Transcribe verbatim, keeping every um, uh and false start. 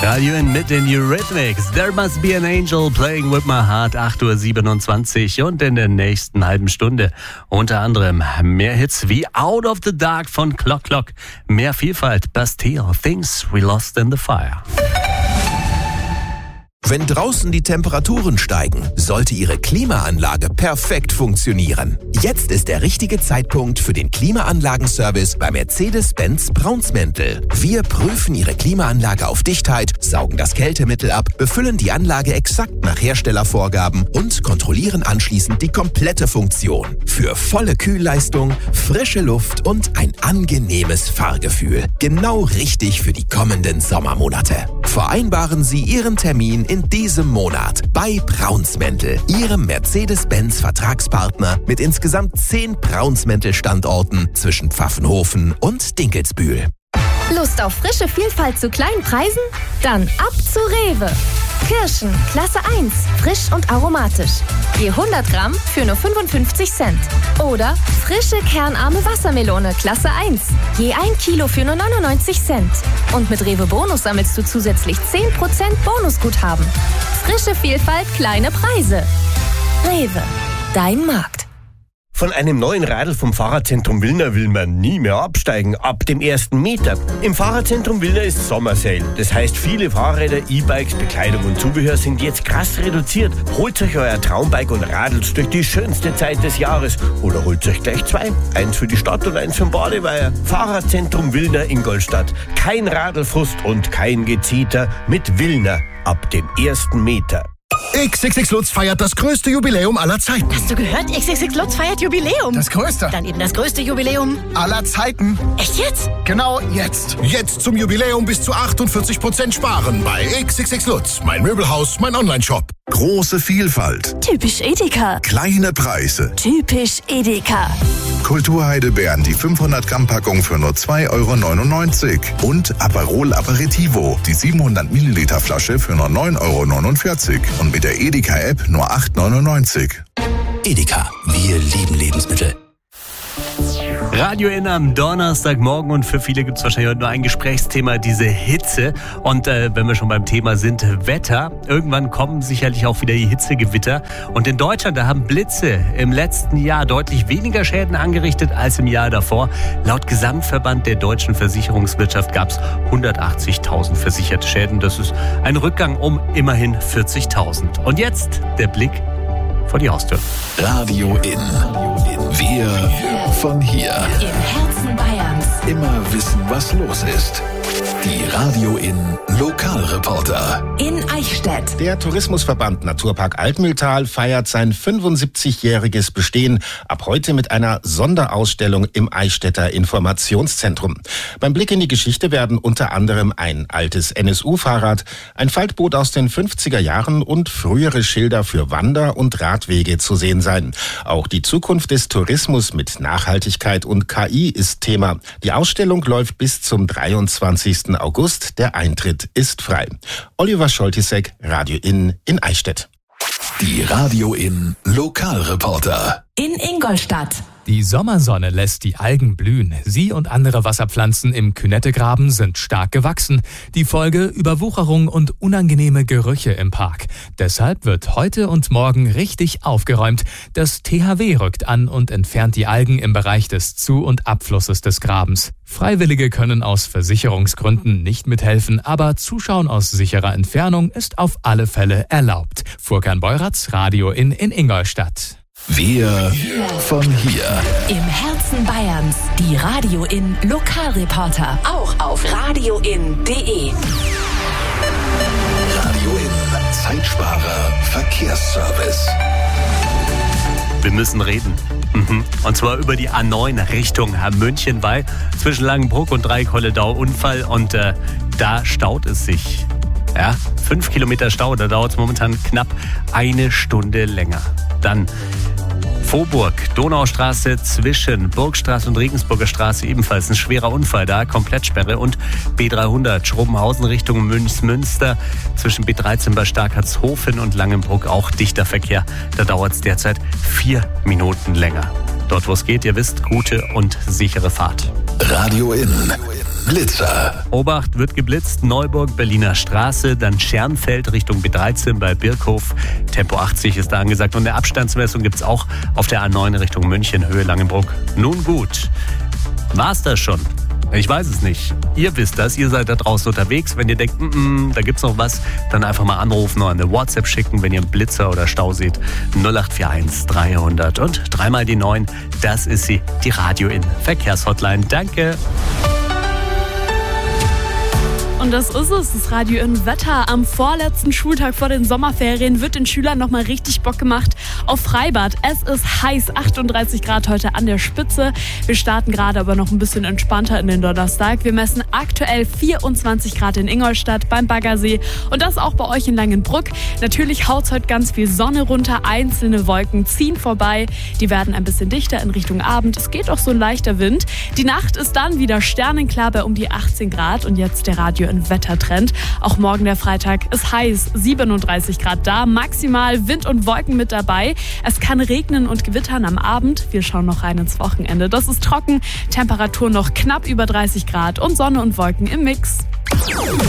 Radio in mit den Eurythmics. There must be an angel playing with my heart. acht Uhr siebenundzwanzig und in der nächsten halben Stunde unter anderem mehr Hits wie Out of the Dark von Clock Clock. Mehr Vielfalt, Bastille, Things We Lost in the Fire. Wenn draußen die Temperaturen steigen, sollte Ihre Klimaanlage perfekt funktionieren. Jetzt ist der richtige Zeitpunkt für den Klimaanlagenservice bei Mercedes-Benz Braunsmäntel. Wir prüfen Ihre Klimaanlage auf Dichtheit, saugen das Kältemittel ab, befüllen die Anlage exakt nach Herstellervorgaben und kontrollieren anschließend die komplette Funktion. Für volle Kühlleistung, frische Luft und ein angenehmes Fahrgefühl. Genau richtig für die kommenden Sommermonate. Vereinbaren Sie Ihren Termin in diesem Monat bei Braunsmäntel, Ihrem Mercedes-Benz-Vertragspartner mit insgesamt zehn Braunsmäntel-Standorten zwischen Pfaffenhofen und Dinkelsbühl. Lust auf frische Vielfalt zu kleinen Preisen? Dann ab zu Rewe. Kirschen, Klasse eins, frisch und aromatisch. Je hundert Gramm für nur fünfundfünfzig Cent. Oder frische kernarme Wassermelone, Klasse eins. Je ein Kilo für nur neunundneunzig Cent. Und mit Rewe Bonus sammelst du zusätzlich zehn Prozent Bonusguthaben. Frische Vielfalt, kleine Preise. Rewe, dein Markt. Von einem neuen Radl vom Fahrradzentrum Wilna will man nie mehr absteigen, ab dem ersten Meter. Im Fahrradzentrum Wilna ist Sommersale. Das heißt, viele Fahrräder, E-Bikes, Bekleidung und Zubehör sind jetzt krass reduziert. Holt euch euer Traumbike und radelt durch die schönste Zeit des Jahres. Oder holt euch gleich zwei. Eins für die Stadt und eins für den Badeweiher. Fahrradzentrum Wilna Ingolstadt. Kein Radlfrust und kein Gezeter mit Wilna ab dem ersten Meter. X X X Lutz feiert das größte Jubiläum aller Zeiten. Hast du gehört? X X X Lutz feiert Jubiläum. Das größte? Dann eben das größte Jubiläum aller Zeiten. Echt jetzt? Genau jetzt. Jetzt zum Jubiläum bis zu achtundvierzig Prozent sparen bei X X X Lutz. Mein Möbelhaus, mein Online-Shop. Große Vielfalt. Typisch Edeka. Kleine Preise. Typisch Edeka. Kulturheidelbeeren, die fünfhundert Gramm Packung für nur zwei Euro neunundneunzig. Und Aperol Aperitivo, die siebenhundert Milliliter Flasche für nur neun Euro neunundvierzig. Und mit der Edeka-App nur acht Euro neunundneunzig. Edeka, wir lieben Lebensmittel. Radio in am Donnerstagmorgen und für viele gibt es wahrscheinlich heute nur ein Gesprächsthema, diese Hitze. Und äh, wenn wir schon beim Thema sind, Wetter, irgendwann kommen sicherlich auch wieder die Hitzegewitter. Und in Deutschland, da haben Blitze im letzten Jahr deutlich weniger Schäden angerichtet als im Jahr davor. Laut Gesamtverband der deutschen Versicherungswirtschaft gab es hundertachtzigtausend versicherte Schäden. Das ist ein Rückgang um immerhin vierzigtausend. Und jetzt der Blick vor die Haustür. Radio in. Wir von hier. Im Herzen Bayerns. Immer wissen, was los ist. Die Radio in Lokalreporter. In Eichstätt. Der Tourismusverband Naturpark Altmühltal feiert sein fünfundsiebzigjähriges Bestehen ab heute mit einer Sonderausstellung im Eichstätter Informationszentrum. Beim Blick in die Geschichte werden unter anderem ein altes N S U-Fahrrad, ein Faltboot aus den fünfziger Jahren und frühere Schilder für Wander- und Radwege zu sehen sein. Auch die Zukunft des Tourismus mit Nachhaltigkeit und K I ist Thema. Die Ausstellung läuft bis zum dreiundzwanzigsten August. Der Eintritt ist frei. Oliver Scholtisek, Radio in in Eichstätt. Die Radio in Lokalreporter. In Ingolstadt. Die Sommersonne lässt die Algen blühen. Sie und andere Wasserpflanzen im Künettegraben sind stark gewachsen. Die Folge: Überwucherung und unangenehme Gerüche im Park. Deshalb wird heute und morgen richtig aufgeräumt. Das T H W rückt an und entfernt die Algen im Bereich des Zu- und Abflusses des Grabens. Freiwillige können aus Versicherungsgründen nicht mithelfen, aber Zuschauen aus sicherer Entfernung ist auf alle Fälle erlaubt. Furkan Beuratz, Radio in in Ingolstadt. Wir von hier. Im Herzen Bayerns. Die Radio in Lokalreporter. Auch auf radioin punkt de. Radio in Zeitsparer Verkehrsservice. Wir müssen reden. Mhm. Und zwar über die A neun Richtung München, weil zwischen Langenbruck und Dreieck-Holledau Unfall und äh, da staut es sich. Ja, fünf Kilometer Stau, da dauert es momentan knapp eine Stunde länger. Dann Vorburg, Donaustraße zwischen Burgstraße und Regensburger Straße ebenfalls ein schwerer Unfall da, Komplettsperre. Und B dreihundert, Schrobenhausen Richtung Münchsmünster zwischen B dreizehn bei Starkertshofen und Langenbruck auch dichter Verkehr. Da dauert es derzeit vier Minuten länger. Dort, wo es geht, ihr wisst, gute und sichere Fahrt. Radio in. Blitzer. Obacht, wird geblitzt. Neuburg, Berliner Straße, dann Schernfeld Richtung B dreizehn bei Birkhof. Tempo achtzig ist da angesagt. Und eine Abstandsmessung gibt es auch auf der A neun Richtung München, Höhe Langenbruck. Nun gut, war's das schon? Ich weiß es nicht. Ihr wisst das, ihr seid da draußen unterwegs. Wenn ihr denkt, mm -mm, da gibt's noch was, dann einfach mal anrufen oder eine WhatsApp schicken, wenn ihr einen Blitzer oder Stau seht. null acht vier eins dreihundert und dreimal die neun. Das ist sie, die Radio in Verkehrshotline. Danke. Und das ist es, das Radio in Wetter. Am vorletzten Schultag vor den Sommerferien wird den Schülern nochmal richtig Bock gemacht auf Freibad. Es ist heiß, achtunddreißig Grad heute an der Spitze. Wir starten gerade aber noch ein bisschen entspannter in den Donnerstag. Wir messen aktuell vierundzwanzig Grad in Ingolstadt beim Baggersee und das auch bei euch in Langenbrück. Natürlich haut's heute ganz viel Sonne runter, einzelne Wolken ziehen vorbei. Die werden ein bisschen dichter in Richtung Abend. Es geht auch so ein leichter Wind. Die Nacht ist dann wieder sternenklar bei um die achtzehn Grad und jetzt der Radio in Wettertrend. Auch morgen der Freitag ist heiß, siebenunddreißig Grad da, maximal Wind und Wolken mit dabei. Es kann regnen und gewittern am Abend. Wir schauen noch rein ins Wochenende. Das ist trocken, Temperatur noch knapp über dreißig Grad und Sonne und Wolken im Mix.